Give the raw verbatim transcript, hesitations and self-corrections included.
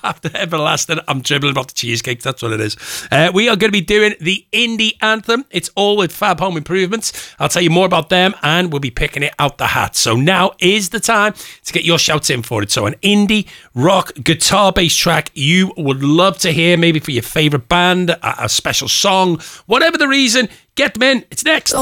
After Everlasting, I'm dribbling about the cheesecake. That's what it is. Uh, we are going to be doing the indie anthem. It's all with Fab Home Improvements. I'll tell you more about them, and we'll be picking it out the hat. So now is the time to get your shouts in for it. So an indie rock guitar-based track you would love to hear, maybe for your favourite band, a, a special song, whatever the reason, get them in. It's next.